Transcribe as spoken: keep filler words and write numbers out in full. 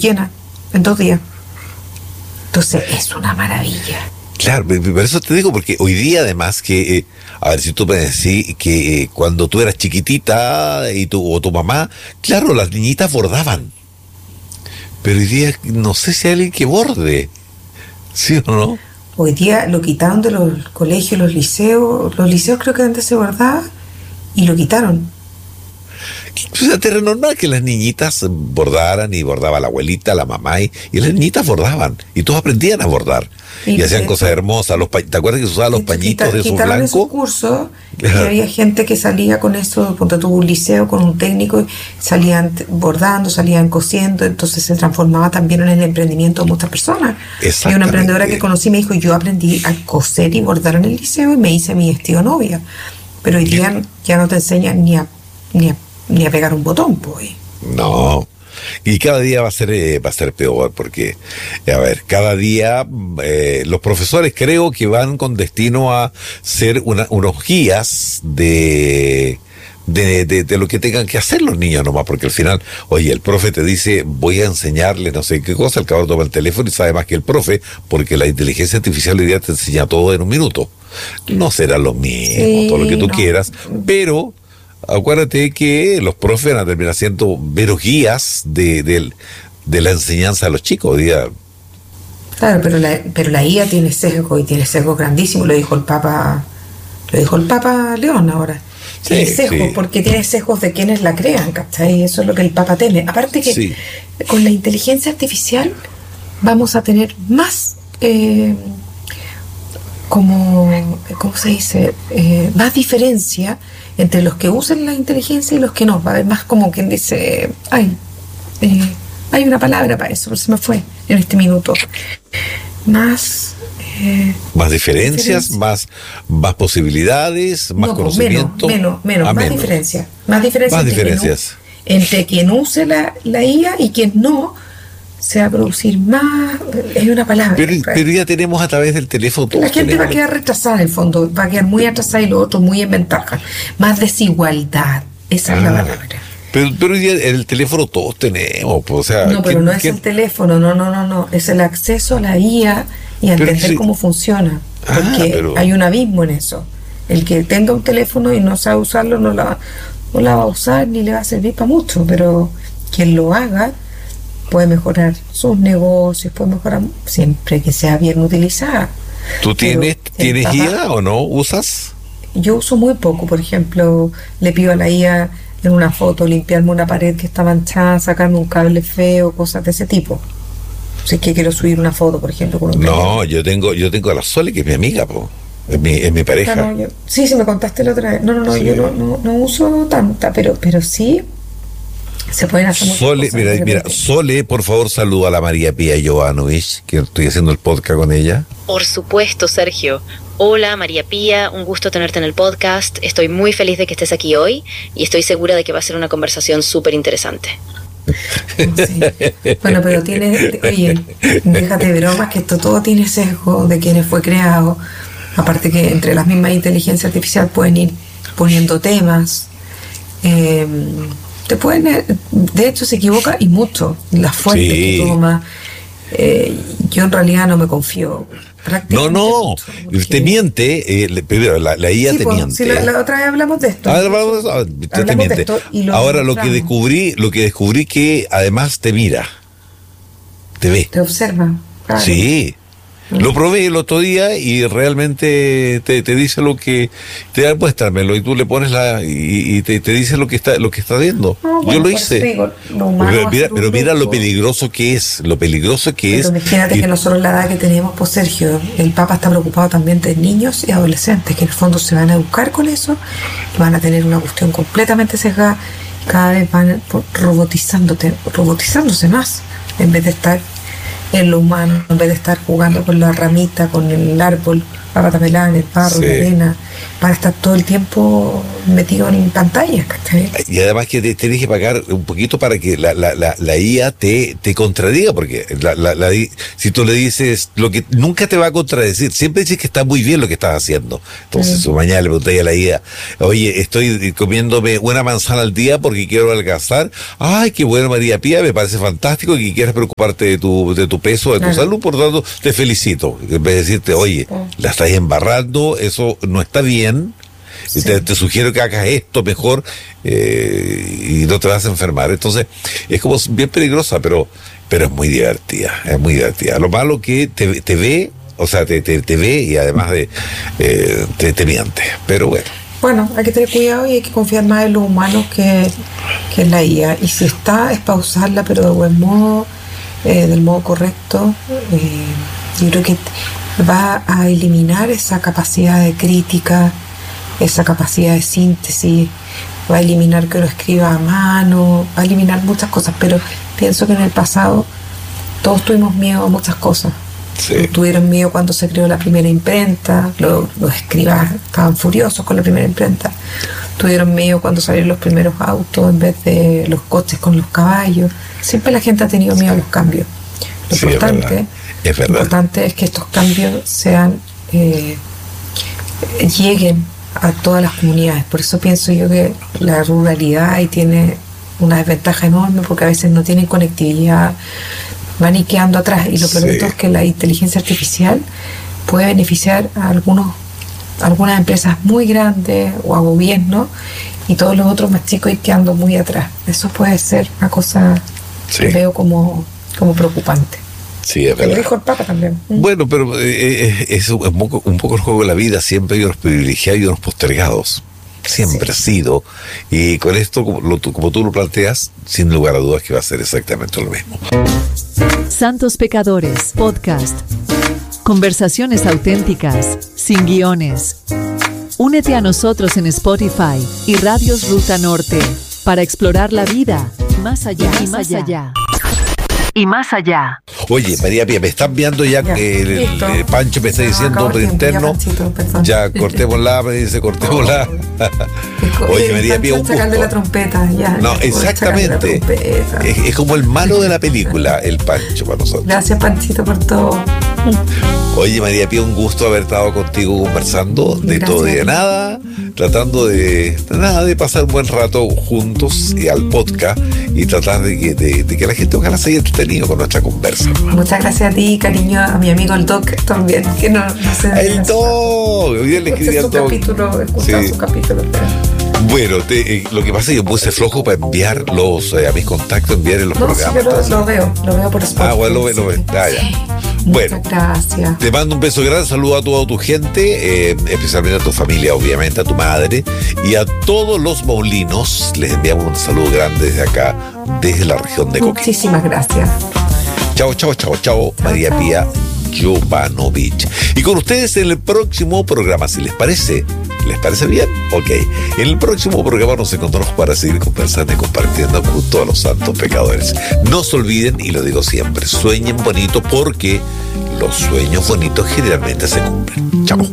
llena en dos días. Entonces es una maravilla. Claro, por eso te digo, porque hoy día además que, eh, a ver, si tú me decís que eh, cuando tú eras chiquitita y tu, o tu mamá, claro, las niñitas bordaban. Pero hoy día no sé si hay alguien que borde, ¿sí o no? Hoy día lo quitaron de los colegios, los liceos. Los liceos creo que antes se bordaba y lo quitaron. O sea, era normal que las niñitas bordaran y bordaba la abuelita, la mamá y, y las niñitas bordaban y todos aprendían a bordar y, y hacían eso, cosas hermosas. Los pa- ¿Te acuerdas que se usaban los pañitos de esos blancos? Quitaron esos cursos y había gente que salía con eso, cuando tuvo un liceo con un técnico y salían bordando, salían cosiendo, entonces se transformaba también en el emprendimiento de muchas personas. Y una emprendedora que conocí me dijo, yo aprendí a coser y bordar en el liceo y me hice mi vestido novia, pero hoy día ya no te enseñan ni a ni a ni a pegar un botón, pues. No, y cada día va a ser eh, va a ser peor, porque, a ver, cada día eh, los profesores creo que van con destino a ser una, unos guías de, de, de, de lo que tengan que hacer los niños nomás, porque al final, oye, el profe te dice, voy a enseñarle no sé qué cosa, el cabrón toma el teléfono y sabe más que el profe, porque la inteligencia artificial hoy día te enseña todo en un minuto. No será lo mismo, sí, todo lo que tú no. quieras, pero acuérdate que los profes van a terminar siendo veros guías de, de, de la enseñanza a los chicos hoy día. Claro, pero la, pero la I A tiene sesgo y tiene sesgo grandísimo, lo dijo el Papa, lo dijo el Papa León ahora. Tiene sí, sesgos, sí. porque tiene sesgos de quienes la crean, ¿cachai? Eso es lo que el Papa teme. Aparte que sí. con la inteligencia artificial vamos a tener más eh, como, ¿cómo se dice? Eh, más diferencia entre los que usan la inteligencia y los que no. Va a haber más como quien dice, ay, eh, hay una palabra para eso, pero se me fue en este minuto. Más... Eh, más diferencias, más, más posibilidades, más no, conocimiento. Menos, menos, menos, ah, más menos. diferencias. Más diferencias. Más entre diferencias. Quien, entre quien use la, la I A y quien no, se va a producir más. Hay una palabra. Pero, pero ya tenemos a través del teléfono. La gente tenemos. va a quedar retrasada en el fondo, va a quedar muy atrasada y lo otro muy en ventaja. Más desigualdad, esa ah. es la palabra. Pero, pero hoy día el teléfono todos tenemos, pues, o sea... No, pero ¿quién, no es quién? el teléfono, no, no, no, no, es el acceso a la I A y a entender sí. cómo funciona, porque ah, pero... hay un abismo en eso. El que tenga un teléfono y no sabe usarlo no la, no la va a usar ni le va a servir para mucho, pero quien lo haga puede mejorar sus negocios, puede mejorar siempre que sea bien utilizada. ¿Tú tienes, ¿tienes I A o no? ¿Usas? Yo uso muy poco, por ejemplo, le pido a la I A en una foto limpiarme una pared que está manchada, sacarme un cable feo, cosas de ese tipo. Si es que quiero subir una foto, por ejemplo, con un No, yo tengo, yo tengo a la Sole, que es mi amiga, po. Es mi, es mi pareja. Claro, yo, sí, sí, me contaste la otra vez. No, no, no, sí. yo no, no, no uso tanta, pero, pero sí se pueden hacer muchas Sole, cosas. Mira, mira, Sole, por favor, saluda a la María Pía Jovanovic, que estoy haciendo el podcast con ella. Por supuesto, Sergio. Hola, María Pía, un gusto tenerte en el podcast. Estoy muy feliz de que estés aquí hoy y estoy segura de que va a ser una conversación súper interesante. Sí. Bueno, pero tiene, oye, déjate de bromas, que esto todo tiene sesgo de quienes fue creado. Aparte que entre las mismas inteligencias artificiales pueden ir poniendo temas. Eh, te pueden, de hecho se equivoca y mucho las fuentes sí. que toma. Eh, yo en realidad no me confío. No, no, porque... te miente, eh, primero la, la I A sí, te pues, miente. Si la, la otra vez hablamos de esto. Ah, hablamos de eso, te, te miente. De esto lo Ahora lo que descubrí, lo que descubrí que además te mira, te ve. Te observa. Claro. Sí. Lo probé el otro día y realmente te, te dice lo que te da, muéstramelo y tú le pones la y, y te, te dice lo que está lo que está viendo. No, bueno, yo lo hice. Digo, lo pero, mira, pero mira lo peligroso que es, lo peligroso que pero es. Imagínate y, que nosotros la edad que tenemos, pues Sergio, el Papa está preocupado también de niños y adolescentes que en el fondo se van a educar con eso y van a tener una cuestión completamente sesgada. Cada vez van robotizándote, robotizándose más en vez de estar en lo humano, en vez de estar jugando con la ramita, con el árbol, la pata pelada, en el barro, Sí. en la arena, para estar todo el tiempo metido en pantallas, ¿cachai? Y además que te, tienes que pagar un poquito para que la, la, la, la I A te, te contradiga, porque la, la, la, si tú le dices lo que nunca te va a contradecir, siempre dices que está muy bien lo que estás haciendo. Entonces, Sí. mañana le pregunté a la I A, oye, estoy comiéndome una manzana al día porque quiero adelgazar. Ay, qué bueno, María Pía, me parece fantástico que quieras preocuparte de tu, de tu peso, de tu Claro. salud, por lo tanto, te felicito. En vez de decirte, oye, la estás embarrando, eso no está bien. Y Sí. te, te sugiero que hagas esto mejor eh, y no te vas a enfermar. Entonces, es como bien peligrosa, pero pero es muy divertida, es muy divertida. Lo malo que te, te ve, o sea, te, te, te ve y además de eh, te, te miente. Pero bueno, Bueno, hay que tener cuidado y hay que confiar más en los humanos que, que en la I A. Y si está, es para usarla, pero de buen modo, eh, del modo correcto. Eh, yo creo que va a eliminar esa capacidad de crítica, esa capacidad de síntesis, va a eliminar que lo escriba a mano, va a eliminar muchas cosas, pero pienso que en el pasado todos tuvimos miedo a muchas cosas. sí. Tuvieron miedo cuando se creó la primera imprenta, los, los escribas estaban furiosos con la primera imprenta, tuvieron miedo cuando salieron los primeros autos en vez de los coches con los caballos. Siempre la gente ha tenido miedo a los cambios. Lo Sí, es importante, verdad. Es verdad. lo importante es que estos cambios sean eh, lleguen a todas las comunidades. Por eso pienso yo que la ruralidad ahí tiene una desventaja enorme, porque a veces no tienen conectividad, van y quedando atrás. Y lo peor de Sí. todo es que la inteligencia artificial puede beneficiar a algunos a algunas empresas muy grandes o a gobiernos, y todos los otros más chicos ir quedando muy atrás. Eso puede ser una cosa Sí. que veo como, como preocupante. Sí, es Que lo verdad. dijo el Papa también. Bueno, pero eh, eh, es un poco, un poco el juego de la vida. Siempre hay unos privilegiados y unos postergados. Siempre ha sido. Y con esto, como, lo, como tú lo planteas, sin lugar a dudas que va a ser exactamente lo mismo. Santos Pecadores, podcast. Conversaciones auténticas, sin guiones. Únete a nosotros en Spotify y Radios Ruta Norte para explorar la vida más allá y más allá. Y más allá. Oye, María Pía, me están viendo ya, Ya, que el, listo. el Pancho me está Ah, diciendo acabó por el tiempo, ya, interno. Panchito, perdón. Ya, cortémosla, me dice, cortémosla. Oye, María Pía, un sacarle la gusto. trompeta, ya. No, ya, voy a sacarle la exactamente. trompeta. Es, es como el malo de la película, el Pancho para nosotros. Gracias, Panchito, por todo. Oye, María Pía, un gusto haber estado contigo conversando de Gracias todo y a de ti. nada, tratando de, de nada, de pasar un buen rato juntos y al podcast y tratar de que, de, de que la gente ojalá se haya entretenido con nuestra conversa. Muchas gracias a ti, cariño, a mi amigo el Doc también, que no, no sé. El Doc, hoy día le escribí Escuché al su Doc. capítulo, he escuchado Sí. su capítulo. pero- Bueno, te- eh, lo que pasa es que yo puse flojo para enviar los, eh, a mis contactos, enviar en los No, sí, programas. yo lo, entonces. lo veo, lo veo por Spotify. Ah, bueno, lo ve, lo ve. sí. Ah, ya. Sí. Bueno. Muchas gracias. Te mando un beso grande, saludo a toda tu gente, eh, especialmente a tu familia, obviamente, a tu madre, y a todos los molinos. Les enviamos un saludo grande desde acá, desde la región de Coquimbo. Muchísimas gracias. Chao, chao, chao, chao, María chao. Pía Jovanovic. Y con ustedes en el próximo programa, si les parece, ¿les parece bien? Ok. En el próximo programa nos encontramos para seguir conversando y compartiendo junto a los santos pecadores. No se olviden, y lo digo siempre, sueñen bonito porque los sueños bonitos generalmente se cumplen. Chao.